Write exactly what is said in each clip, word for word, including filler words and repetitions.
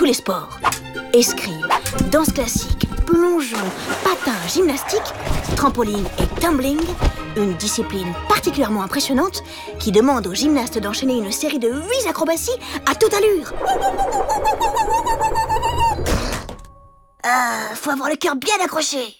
tous les sports. Escrime, danse classique, plongeon, patin, gymnastique, trampoline et tumbling. Une discipline particulièrement impressionnante qui demande aux gymnastes d'enchaîner une série de huit acrobaties à toute allure. Ah, faut avoir le cœur bien accroché.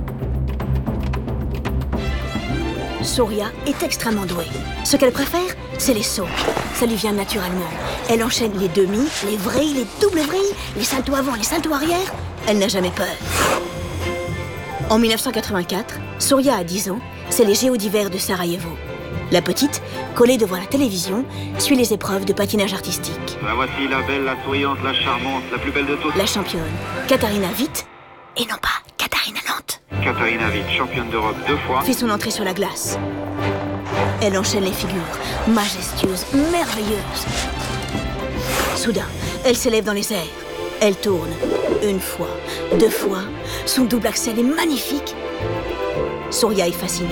Soria est extrêmement douée. Ce qu'elle préfère, c'est les sauts. Ça lui vient naturellement. Elle enchaîne les demi, les vrilles, les doubles vrilles, les saltos avant, les saltos arrière. Elle n'a jamais peur. En mille neuf cent quatre-vingt-quatre, Soria a dix ans, c'est les Jeux d'hiver de Sarajevo. La petite, collée devant la télévision, suit les épreuves de patinage artistique. La voici la belle, la souriante, la charmante, la plus belle de toutes. La championne, Katarina Witt, et non pas Katarina Nantes. Katarina Witt, championne d'Europe deux fois, fait son entrée sur la glace. Elle enchaîne les figures, majestueuses, merveilleuses. Soudain, elle s'élève dans les airs. Elle tourne, une fois, deux fois. Son double axel est magnifique. Soria est fascinée.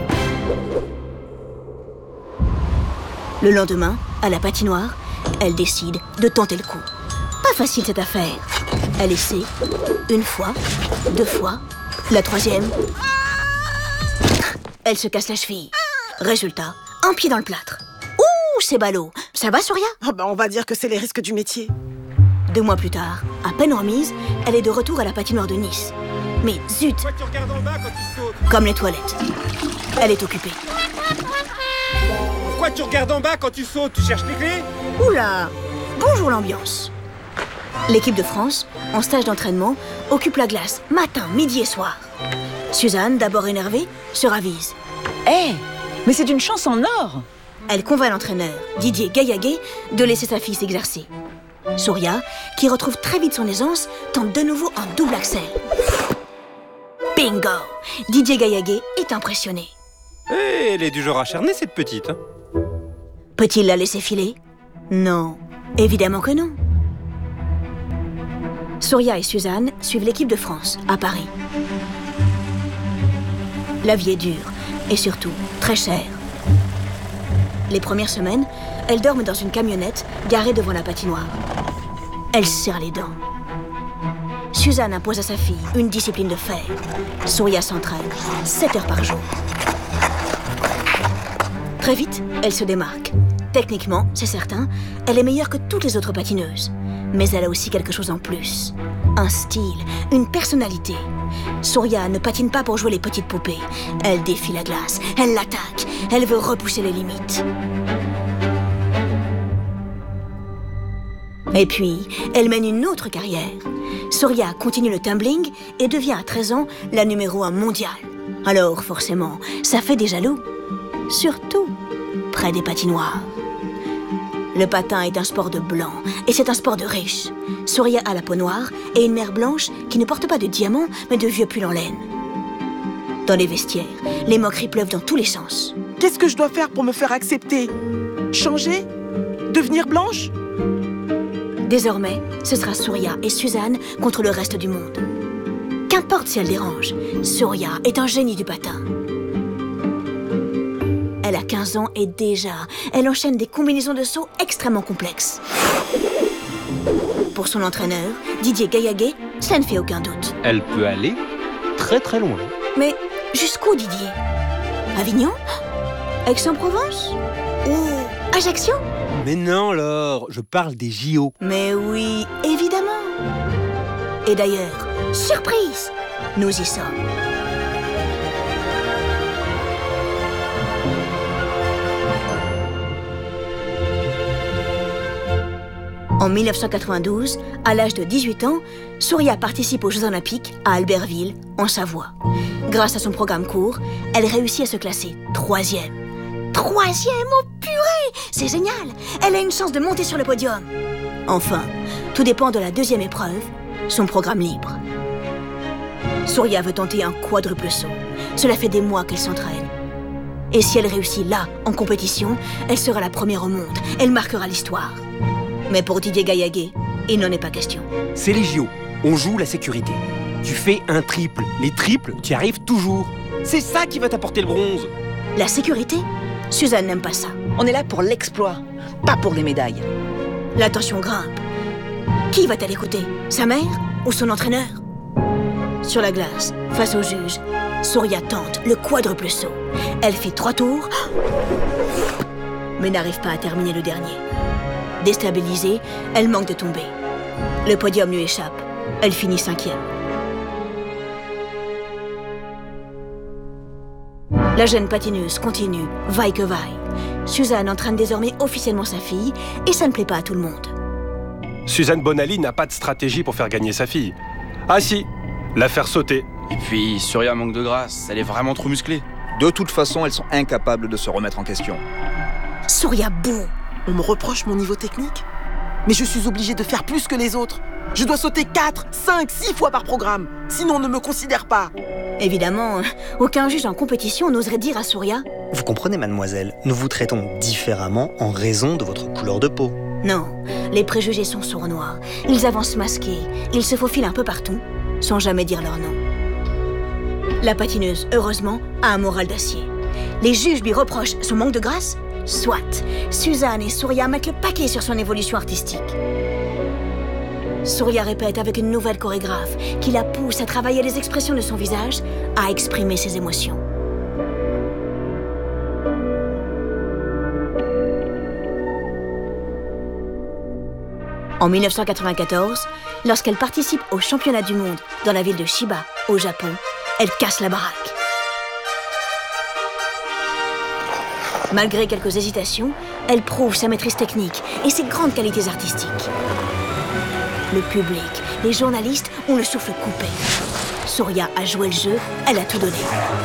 Le lendemain, à la patinoire, elle décide de tenter le coup. Pas facile cette affaire. Elle essaie, une fois, deux fois, la troisième. Elle se casse la cheville. Résultat, un pied dans le plâtre. Ouh, c'est ballot. Ça va, Soria? Ah bah on va dire que c'est les risques du métier. Deux mois plus tard, à peine remise, elle est de retour à la patinoire de Nice. Mais zut! Pourquoi tu regardes en bas quand tu sautes? Comme les toilettes. Elle est occupée. Pourquoi tu regardes en bas quand tu sautes? Tu cherches les clés? Oula! Bonjour l'ambiance. L'équipe de France, en stage d'entraînement, occupe la glace matin, midi et soir. Suzanne, d'abord énervée, se ravise. Hé, hey, mais c'est une chance en or! Elle convainc l'entraîneur, Didier Gaillaguet, de laisser sa fille s'exercer. Soria, qui retrouve très vite son aisance, tente de nouveau un double axel. Bingo! Didier Gaillaguet est impressionné. Hey, elle est du genre acharnée, cette petite. Hein. Peut-il la laisser filer? Non, évidemment que non. Soria et Suzanne suivent l'équipe de France à Paris. La vie est dure et surtout très chère. Les premières semaines, elles dorment dans une camionnette garée devant la patinoire. Elle serre les dents. Suzanne impose à sa fille une discipline de fer. Soria s'entraîne sept heures par jour. Très vite, elle se démarque. Techniquement, c'est certain, elle est meilleure que toutes les autres patineuses. Mais elle a aussi quelque chose en plus. Un style, une personnalité. Soria ne patine pas pour jouer les petites poupées. Elle défie la glace, elle l'attaque, elle veut repousser les limites. Et puis, elle mène une autre carrière. Soria continue le tumbling et devient à treize ans la numéro un mondiale. Alors, forcément, ça fait des jaloux. Surtout près des patinoires. Le patin est un sport de blanc et c'est un sport de riche. Soria a la peau noire et une mère blanche qui ne porte pas de diamants mais de vieux pulls en laine. Dans les vestiaires, les moqueries pleuvent dans tous les sens. Qu'est-ce que je dois faire pour me faire accepter? Changer? Devenir blanche? Désormais, ce sera Soria et Suzanne contre le reste du monde. Qu'importe si elle dérange, Soria est un génie du patin. Elle a quinze ans et déjà, elle enchaîne des combinaisons de sauts extrêmement complexes. Pour son entraîneur, Didier Gaillaguet, ça ne fait aucun doute. Elle peut aller très très loin. Mais jusqu'où, Didier? Avignon? Aix-en-Provence? Ou Ajaccio? Mais non, Laure, je parle des J O. Mais oui, évidemment. Et d'ailleurs, surprise, nous y sommes. En mille neuf cent quatre-vingt-douze, à l'âge de dix-huit ans, Soria participe aux Jeux Olympiques à Albertville, en Savoie. Grâce à son programme court, elle réussit à se classer troisième. Troisième, oh purée! C'est génial! Elle a une chance de monter sur le podium. Enfin, tout dépend de la deuxième épreuve, son programme libre. Soria veut tenter un quadruple saut. Cela fait des mois qu'elle s'entraîne. Et si elle réussit là, en compétition, elle sera la première au monde. Elle marquera l'histoire. Mais pour Didier Gaillaguet, il n'en est pas question. C'est les J O. On joue la sécurité. Tu fais un triple. Les triples, tu y arrives toujours. C'est ça qui va t'apporter le bronze. La sécurité? Suzanne n'aime pas ça. On est là pour l'exploit, pas pour les médailles. La tension grimpe. Qui va-t-elle écouter? Sa mère ou son entraîneur? Sur la glace, face au juge, Surya tente le quadruple saut. Elle fait trois tours, mais n'arrive pas à terminer le dernier. Déstabilisée, elle manque de tomber. Le podium lui échappe. Elle finit cinquième. La jeune patineuse continue, vaille que vaille. Suzanne entraîne désormais officiellement sa fille, et ça ne plaît pas à tout le monde. Suzanne Bonali n'a pas de stratégie pour faire gagner sa fille. Ah si, la faire sauter. Et puis, Surya manque de grâce, elle est vraiment trop musclée. De toute façon, elles sont incapables de se remettre en question. Surya boue. On me reproche mon niveau technique? Mais je suis obligée de faire plus que les autres. Je dois sauter quatre, cinq, six fois par programme. Sinon, on ne me considère pas. Évidemment, aucun juge en compétition n'oserait dire à Surya: Vous comprenez, mademoiselle, nous vous traitons différemment en raison de votre couleur de peau. Non, les préjugés sont sournois. Ils avancent masqués, ils se faufilent un peu partout, sans jamais dire leur nom. La patineuse, heureusement, a un moral d'acier. Les juges lui reprochent son manque de grâce? Soit. Suzanne et Surya mettent le paquet sur son évolution artistique. Surya répète avec une nouvelle chorégraphe qui la pousse à travailler les expressions de son visage, à exprimer ses émotions. En mille neuf cent quatre-vingt-quatorze, lorsqu'elle participe au championnat du monde dans la ville de Chiba, au Japon, elle casse la baraque. Malgré quelques hésitations, elle prouve sa maîtrise technique et ses grandes qualités artistiques. Le public, les journalistes ont le souffle coupé. Surya a joué le jeu, elle a tout donné.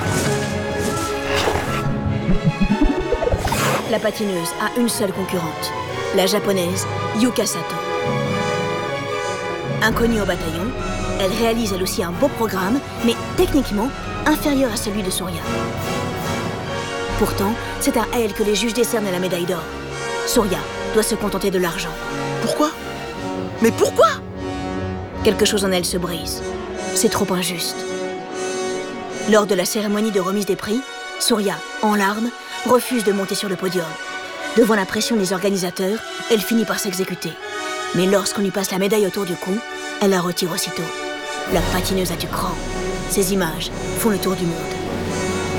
La patineuse a une seule concurrente, la japonaise Yuka Sato. Inconnue au bataillon, elle réalise elle aussi un beau programme, mais techniquement inférieur à celui de Surya. Pourtant, c'est à elle que les juges décernent la médaille d'or. Surya doit se contenter de l'argent. Pourquoi? Mais pourquoi? Quelque chose en elle se brise. C'est trop injuste. Lors de la cérémonie de remise des prix, Surya, en larmes, refuse de monter sur le podium. Devant la pression des organisateurs, elle finit par s'exécuter. Mais lorsqu'on lui passe la médaille autour du cou, elle la retire aussitôt. La patineuse a du cran. Ces images font le tour du monde.